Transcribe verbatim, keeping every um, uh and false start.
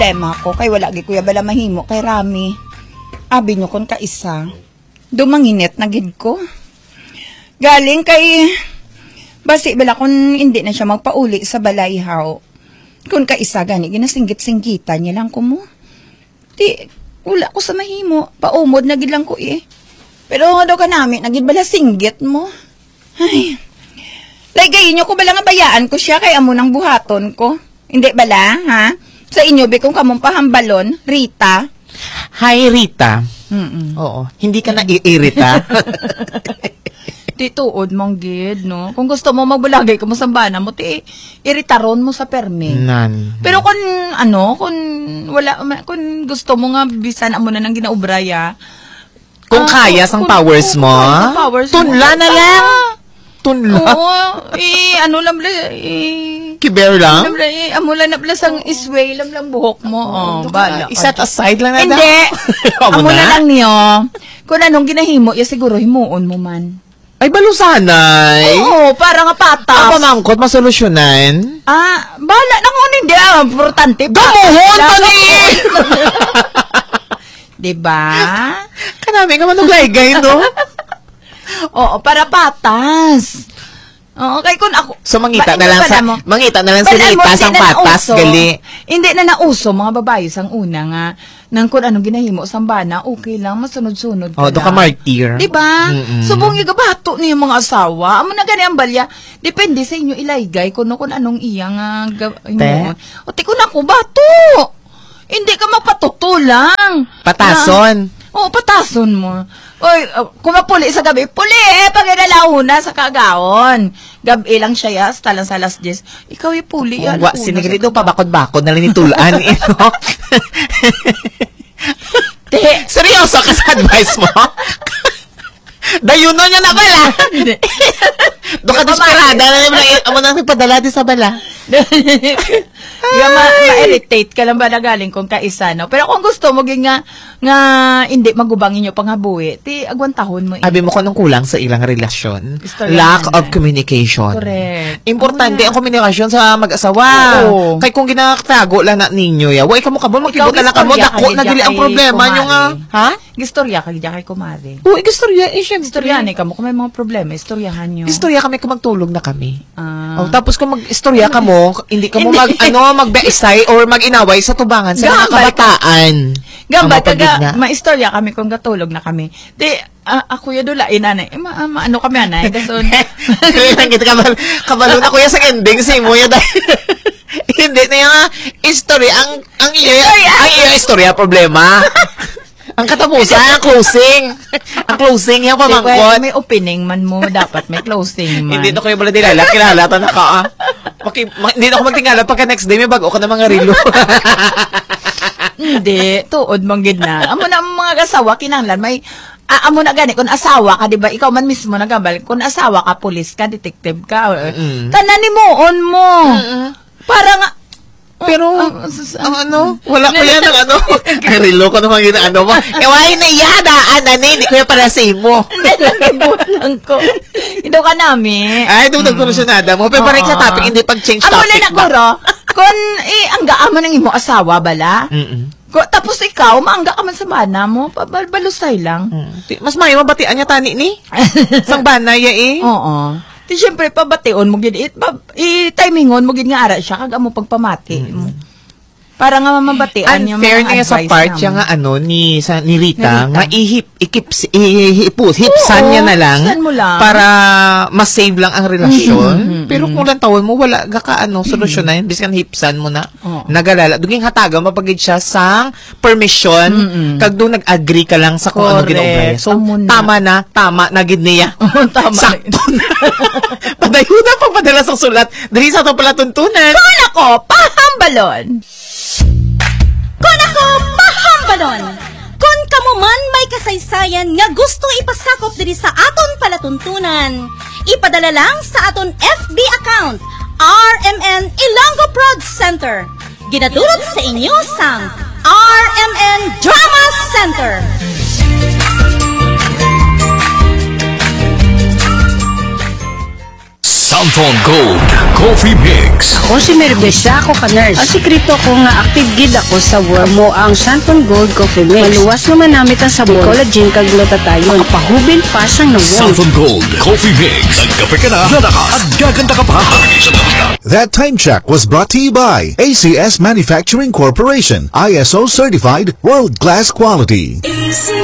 problema ko kay wala gi kuya bala mahimo kay Rami. Abi nyo kon kaisa. Dumanginit na gid ko. Galing kay basi bala kun hindi na siya magpauli sa balayhaw. Kun kaisa gani ginasinggit-singgitan niya lang ko mo. Di wala ko sa mahimo. Paumod na gid lang ko eh. Pero daw ka namin nagid bala singgit mo. Ay. Lagay nyo ko bala nga bayaan ko siya kay amo nang buhaton ko. Hindi bala, ha? Sa inyo, be, kung kamong pahambalon, Rita. Hi, Rita. Mm-mm. Oo. Hindi ka na iirita. Di tuod mong gid, no? Kung gusto mo magbulagay ka mo sa bana mo, ti iritaron mo sa permi. Nan. Pero kung, ano, kung wala, kung gusto mo nga, bisan mo na nang ginaubraya. Kung uh, kaya sang powers mo, powers tunla mo, na lang. Tunla. Oo, eh, ano lang, eh, kiber lang? Alam lang, eh, amula na pala sang isway, lang lang buhok mo. Oh, oh bala. Iset aside lang na. Hindi. Amula lang niyo. Kung anong ginahimo, ya siguro himuon mo man. Ay, balusanay. Oo, para nga patas. Ang pamangkot, masolusyonan. Ah, bala na kung hindi. Ah, importante. Gamuhon pa ni! Diba? Kanami ka manuglaygay, no? Oo, para patas. Oo, kay kun ako. So, mangita na lang sa, mo, mangita na lang sa Rita sang patas, nauso, gali. Hindi na nauso, mga babae sang una nga, nang kung anong ginahimo sang bana, okay lang, masunod-sunod ka oh, do ka martir. Diba? Mm-mm. Subong yung gabato niya mga asawa. Amo na gani ang balya. Depende sa inyo ilaygay kung, kung anong iyang uh, Te? O, ti ko na ko, bato. Hindi ka mapatutulang. Patason. Na, oo, patason mo. Oy, uh, kung mapuli sa gabi, puli eh, pag inalauna sa kagaon. Gabi lang siya, yas, talang sa alas diyes. Ikaw yung puli, yan. Oh, sinigili do, pabakod-bakod na lang nitulaan, ino. Te, seryoso ka sa advice mo? Dayuno niya na bala. Do ka desperada na naman amo nang ipadala di sa bala. Nga ma-irritate ka lang ba na galing kung kaisa, no? Pero kung gusto mo nga nga hindi magubangin nyo panghabuhi, ti agwantahon mo. Abi mo ko nung kulang sa ilang relasyon. Istorya Lack na. of communication. Correct. Importante ang komunikasyon sa mag-asawa. Oo. Kay kung ginatago lang na ninyo ya, way kamo kabon magkibot na lang kamo dako na dili ang problema nyo nga. Ha? Gistorya ka diya kay kumare. Oo, igistorya eh syempre. Istoryahan eh kamo kung may mga problema, istoryahan nyo. Istorya kami kung magtulog na kami. Ah. Oh, tapos kung mag-istorya ka mo, hindi ka mo mag ano magbeisay or mag-inaway sa tubangan sa mga kabataan. Gamba taga maistorya kami kung gatulog na kami. Di uh, ako ya dula inanay. Eh, ma, ma, ano kami anay dason. Kita kabal kabalo na kuya sa ending si mo ya dahil. Hindi na yung istorya ang ang iya ang iya istorya problema. Ang katapusan, ang closing. Ang closing yung pamangkot. May opening man mo, dapat may closing man. Hindi na kayo pala dilala, kilala, na ka ah. Maki, ma, hindi na ako magtingala pagka next day may bago ka na mga rilo. Hindi, tuod manggid na. Amo na mga asawa, kinanglan, may, ah, amo na gani, kung asawa ka, diba, ikaw man mismo nagabal, kung asawa ka, pulis ka, detective ka, mm-hmm. Tananimuon mo. Mm-hmm. Para nga, pero, ang, ang ano, wala ko yan ang ano, ay rilo ko naman yun, ano mo, ewain na yada, anani, hindi ko yan para sa imo. Hindi, lang ko. Hindi ka namin. Ay, doon nagturo siya nada mo, pero parang sa topic, hindi pag-change topic. Amo na guro, kung, eh, ang gaama ng imo asawa, bala, mm tapos ikaw, maangga ka man sa bana mo, balusay lang. Mm. Mas mayo mabatian niya tani ni, sang bana ya eh. Oo. Di syempre, pabation mo gid it, i-timingon mo gid nga ara siya, kag amo pagpamati mo. Mm. Para nga mamabatian yung unfair mga na sa part siya nga ano ni sa ni Rita, Rita. Nga ihip ikips ihipus hipsan niya na lang, lang para ma-save lang ang relasyon. Mm-hmm. Pero kung lang tawon mo wala ga ka ano solusyon na yun biskan hipsan mo na. Oh. Nagalala duging hataga mapagid siya sang permission mm-hmm. kag do nag-agree ka lang sa kung ano ginaubay. So tama na, tama na gid niya. Tama. Sakto na. Padayon na pagpadala sa sulat. Dili sa to pala tuntunan. Kung ako pahambalon. Kung ako pahambalon. Kung kamo man may kasaysayan nga gusto ipasakop diri sa aton palatuntunan, ipadala lang sa aton F B account R M N Ilonggo Prod Center. Ginadulot sa inyo sang R M N Drama Center. Samphon Gold Coffee Mix. Ako si Merbesa, ako ka nurse. Ang sikreto ko nga active gid ako sa work mo ang Santon Gold Coffee Mix. Maluwas naman namit ang sabon, collagen kag glutathione. Pahubil pa sang nawon. Santon Gold Coffee Mix. Nagkape ka na, lalakas at gaganda ka pa. That time check was brought to you by A C S Manufacturing Corporation, I S O certified, world-class quality.